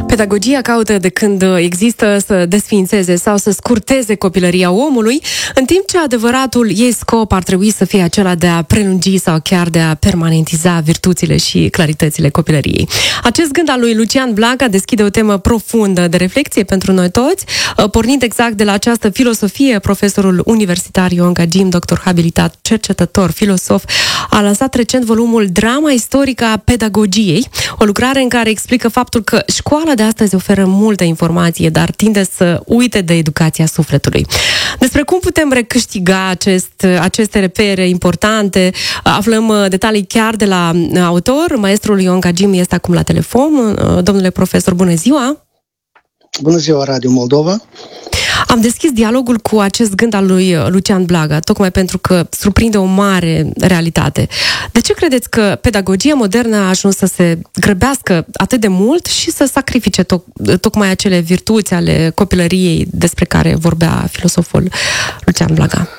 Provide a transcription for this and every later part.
Pedagogia caută de când există să desființeze sau să scurteze copilăria omului, în timp ce adevăratul ei scop ar trebui să fie acela de a prelungi sau chiar de a permanentiza virtuțile și claritățile copilăriei. Acest gând al lui Lucian Blaga deschide o temă profundă de reflexie pentru noi toți, pornind exact de la această filosofie. Profesorul universitar Ion Gagim, doctor habilitat, cercetător, filosof, a lansat recent volumul Drama istorică a pedagogiei, o lucrare în care explică faptul că școala de astăzi oferă multă informație, dar tinde să uite de educația sufletului. Despre cum putem recâștiga aceste repere importante, aflăm detalii chiar de la autor. Maestrul Ion Gagim este acum la telefon. Domnule profesor, bună ziua! Bună ziua, Radio Moldova! Am deschis dialogul cu acest gând al lui Lucian Blaga, tocmai pentru că surprinde o mare realitate. De ce credeți că pedagogia modernă a ajuns să se grăbească atât de mult și să sacrifice tocmai acele virtuți ale copilăriei despre care vorbea filosoful Lucian Blaga?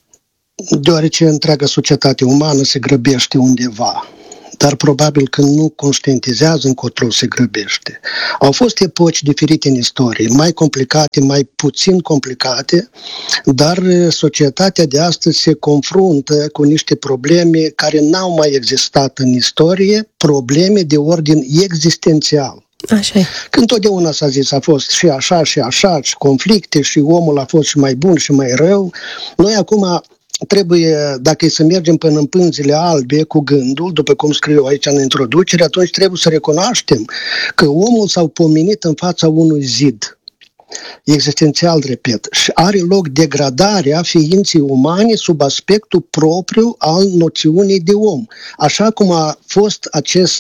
Deoarece întreaga societate umană se grăbește undeva, dar probabil că nu conștientizează încotro se grăbește. Au fost epoci diferite în istorie, mai complicate, mai puțin complicate, dar societatea de astăzi se confruntă cu niște probleme care n-au mai existat în istorie, probleme de ordin existențial. Așa e. Când totdeauna s-a zis a fost și așa și așa, și conflicte, și omul a fost și mai bun și mai rău, noi acum trebuie, dacă e să mergem până în pânzile albe cu gândul, după cum scriu aici în introducere, atunci trebuie să recunoaștem că omul s-a pomenit în fața unui zid existențial, repet, și are loc degradarea ființei umane sub aspectul propriu al noțiunii de om. Așa cum a fost acest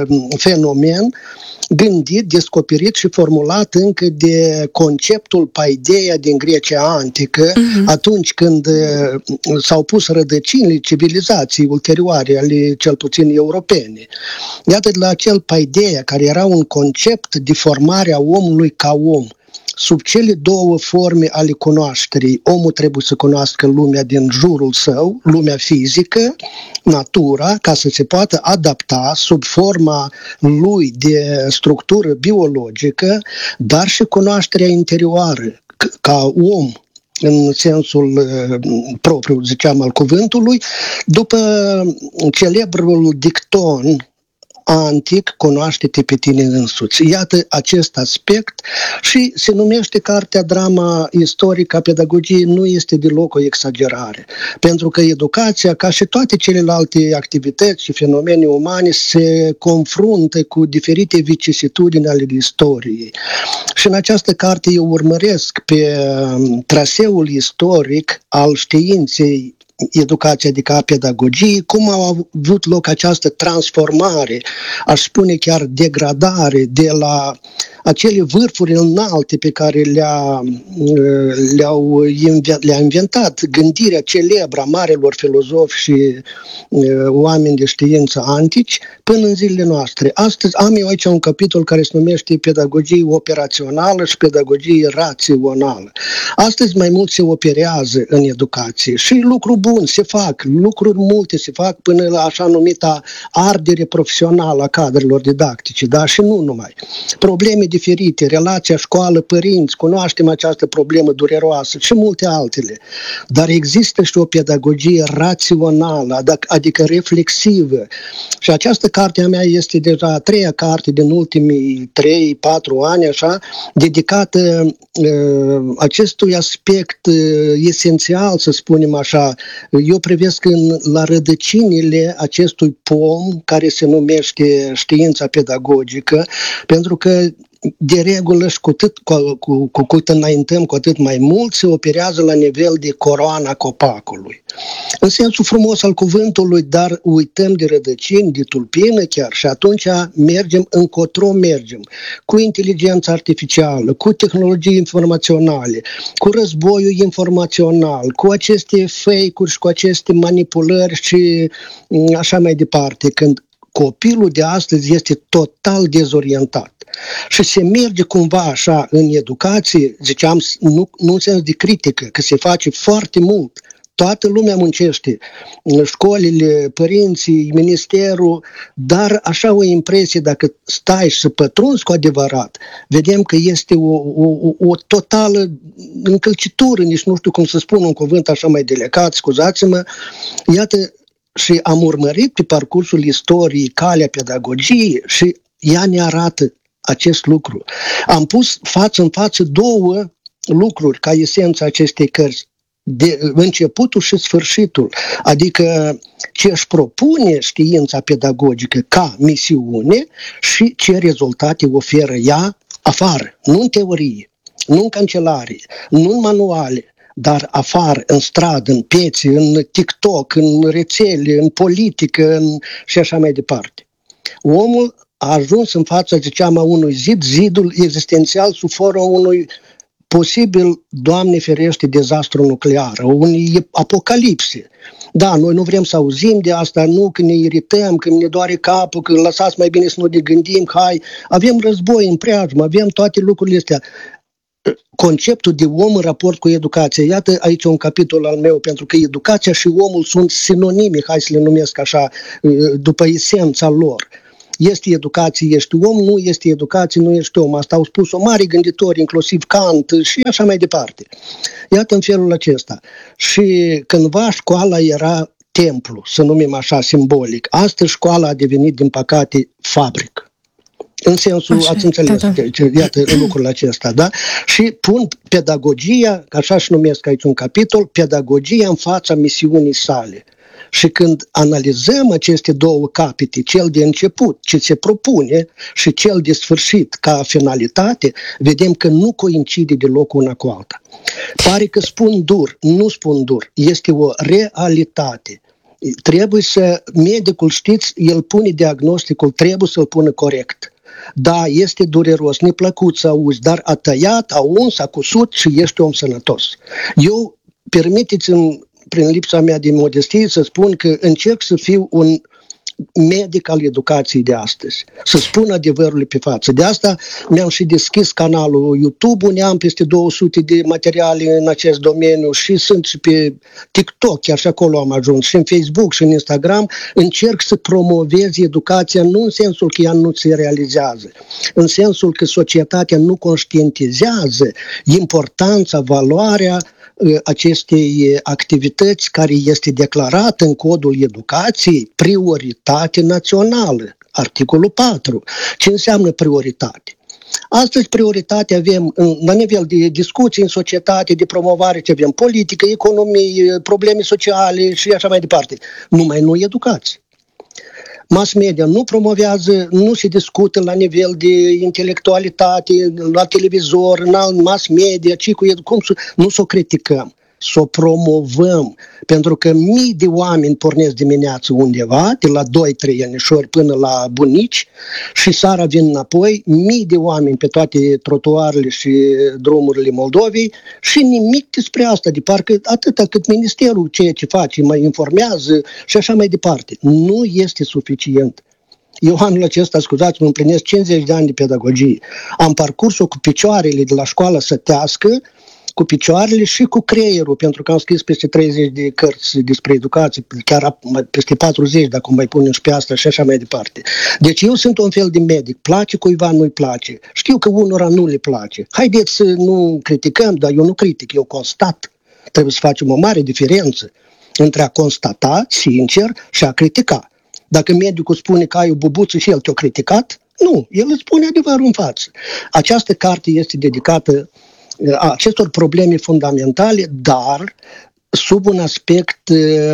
fenomen gândit, descoperit și formulat încă de conceptul paideia din Grecia antică, atunci când s-au pus rădăcinile civilizației ulterioare, ale cel puțin europene. Iată, de la acel paideia, care era un concept de formare a omului ca om, sub cele două forme ale cunoașterii. Omul trebuie să cunoască lumea din jurul său, lumea fizică, natura, ca să se poată adapta sub forma lui de structură biologică, dar și cunoașterea interioară, ca om, în sensul propriu, ziceam, al cuvântului, după celebrul dicton antic, cunoaște-te pe tine însuți. Iată acest aspect și se numește cartea Drama istorică a pedagogiei, nu este deloc o exagerare. Pentru că educația, ca și toate celelalte activități și fenomene umane, se confruntă cu diferite vicisitudini ale istoriei. Și în această carte eu urmăresc pe traseul istoric al științei educația, adică a pedagogiei, cum a avut loc această transformare, aș spune chiar degradare, de la acele vârfuri înalte pe care le-a inventat gândirea celebră a marilor filozofi și oameni de știință antici, până în zilele noastre. Astăzi am eu aici un capitol care se numește pedagogie operațională și pedagogie rațională. Astăzi mai mult se operează în educație și lucru bun se fac, lucruri multe se fac până la așa numita ardere profesională a cadrelor didactice, dar și nu numai. Probleme diferite, relația școală-părinți, cunoaștem această problemă dureroasă și multe altele. Dar există și o pedagogie rațională, adică reflexivă. Și această carte a mea este deja a treia carte din ultimii 3-4 ani, așa, dedicată acestui aspect esențial, să spunem așa. Eu privesc la rădăcinile acestui pom care se numește știința pedagogică, pentru că de regulă și cu cât înaintăm, cu atât mai mult se operează la nivel de coroana copacului. În sensul frumos al cuvântului, dar uităm de rădăcini, de tulpină chiar, și atunci mergem încotro mergem. Cu inteligența artificială, cu tehnologii informaționale, cu războiul informațional, cu aceste fake-uri și cu aceste manipulări și așa mai departe, când copilul de astăzi este total dezorientat. Și se merge cumva așa în educație, ziceam, nu în sens de critică, că se face foarte mult, toată lumea muncește, școlile, părinții, ministerul, dar așa o impresie, dacă stai și să pătrunzi cu adevărat, vedem că este o totală încălcitură, nici nu știu cum să spun un cuvânt așa mai delicat, scuzați-mă. Iată, și am urmărit pe parcursul istoriei calea pedagogiei și ea ne arată acest lucru. Am pus față în față două lucruri ca esența acestei cărți, de începutul și sfârșitul, adică ce își propune știința pedagogică ca misiune și ce rezultate oferă ea afară, nu în teorie, nu în cancelarie, nu în manuale, dar afară, în stradă, în piețe, în TikTok, în rețele, în politică și așa mai departe. Omul a ajuns în fața, ziceam, a unui zidul existențial sub forma unui posibil, Doamne ferește, dezastru nuclear, unei apocalipse. Da, noi nu vrem să auzim de asta, nu, că ne irităm, că ne doare capul, că lăsați mai bine să nu ne gândim, hai, avem război în preajmă, avem toate lucrurile astea. Conceptul de om în raport cu educația. Iată aici un capitol al meu, pentru că educația și omul sunt sinonime, hai să le numesc așa, după esența lor. Este educație, ești om, nu este educație, nu ești om. Asta au spus-o mari gânditori, inclusiv Kant și așa mai departe. Iată în felul acesta. Și cândva școala era templu, să numim așa simbolic. Astăzi școala a devenit, din păcate, fabrică. În sensul, așa, ați înțeles, da. Iată lucrul acesta, da? Și pun pedagogia, așa și numesc aici un capitol, pedagogia în fața misiunii sale. Și când analizăm aceste două capite, cel de început, ce se propune, și cel de sfârșit ca finalitate, vedem că nu coincide deloc una cu alta. Pare că spun dur, nu spun dur, este o realitate. Trebuie să, medicul, știți, el pune diagnosticul, trebuie să-l pună corect. Da, este dureros, neplăcut să auzi, dar a tăiat, a uns, a cusut și ești om sănătos. Eu, permiteți-mi, prin lipsa mea de modestie, să spun că încerc să fiu un medic al educației de astăzi, să spun adevărul pe față. De asta mi-am și deschis canalul YouTube, unde am peste 200 de materiale în acest domeniu și sunt și pe TikTok, chiar și acolo am ajuns, și în Facebook și în Instagram. Încerc să promovez educația, nu în sensul că ea nu se realizează, în sensul că societatea nu conștientizează importanța, valoarea acestei activități care este declarată în codul educației prioritate națională, articolul 4. Ce înseamnă prioritate? Astăzi prioritate avem la nivel de discuții în societate, de promovare, ce avem politică, economie, probleme sociale și așa mai departe. Numai nu educație. Mass media nu promovează, nu se discută la nivel de intelectualitate, la televizor, în mass media, nu s-o criticăm, s-o promovăm, pentru că mii de oameni pornesc dimineața undeva, de la 2-3 anișori până la bunici și seara vin înapoi, mii de oameni pe toate trotuarele și drumurile Moldovei și nimic despre asta, de parcă atâta cât ministerul ceea ce face, mai informează și așa mai departe. Nu este suficient. Eu anul acesta, scuzați-mă, împlinesc 50 de ani de pedagogie. Am parcurs-o cu picioarele de la școala sătească, cu picioarele și cu creierul, pentru că am scris peste 30 de cărți despre educație, chiar peste 40, dacă mai punem și pe asta și așa mai departe. Deci eu sunt un fel de medic, place cuiva, nu-i place. Știu că unora nu le place. Haideți să nu criticăm, dar eu nu critic, eu constat. Trebuie să facem o mare diferență între a constata, sincer, și a critica. Dacă medicul spune că ai o bubuță și el te-a criticat, nu, el îți spune adevărul în față. Această carte este dedicată acestor probleme fundamentale, dar sub un aspect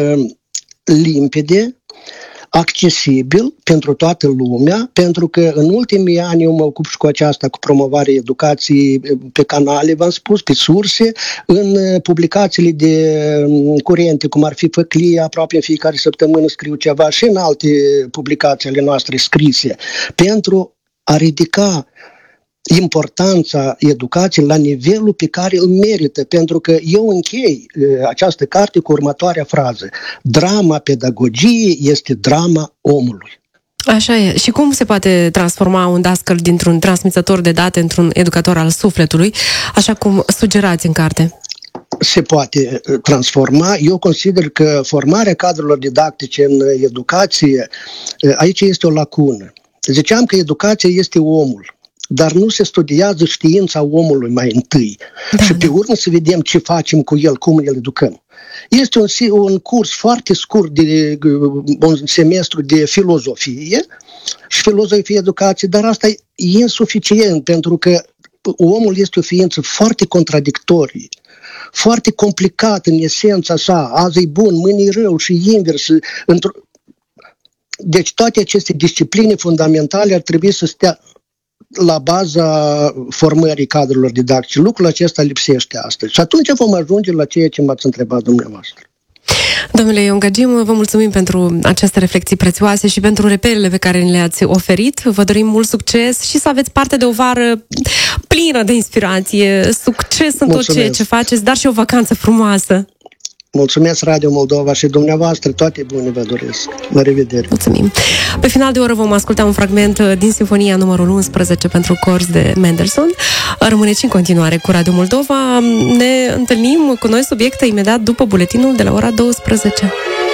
limpede, accesibil pentru toată lumea, pentru că în ultimii ani eu mă ocup și cu aceasta, cu promovarea educației pe canale, v-am spus, pe surse, în publicațiile de curente, cum ar fi Făclia, aproape în fiecare săptămână scriu ceva și în alte publicații ale noastre scrise, pentru a ridica importanța educației la nivelul pe care îl merită, pentru că eu închei această carte cu următoarea frază: drama pedagogiei este drama omului. Așa e. Și cum se poate transforma un dascăl dintr-un transmițător de date într-un educator al sufletului, așa cum sugerați în carte? se poate transforma. Eu consider că formarea cadrelor didactice în educație, aici este o lacună. Ziceam că educația este omul, dar nu se studiază știința omului mai întâi. Și pe urmă să vedem ce facem cu el, cum îl educăm. Este un curs foarte scurt, un semestru de filozofie și filozofie educație, dar asta e insuficient, pentru că omul este o ființă foarte contradictorie, foarte complicat în esența sa. Azi e bun, mâine e rău și invers. Deci toate aceste discipline fundamentale ar trebui să stea la baza formării cadrelor didactice. Lucrul acesta lipsește astăzi. Și atunci vom ajunge la ceea ce m-ați întrebat dumneavoastră. Domnule Ion Gagim, vă mulțumim pentru aceste reflexii prețioase și pentru reperele pe care ne le-ați oferit. Vă dorim mult succes și să aveți parte de o vară plină de inspirație, succes în tot ceea ce faceți, dar și o vacanță frumoasă. Mulțumesc Radio Moldova și dumneavoastră, toate bune vă doresc. La revedere! Mulțumim! Pe final de oră vom asculta un fragment din Sinfonia numărul 11 pentru corzi de Mendelssohn. Rămâneți în continuare cu Radio Moldova. Ne întâlnim cu noi subiecte imediat după buletinul de la ora 12.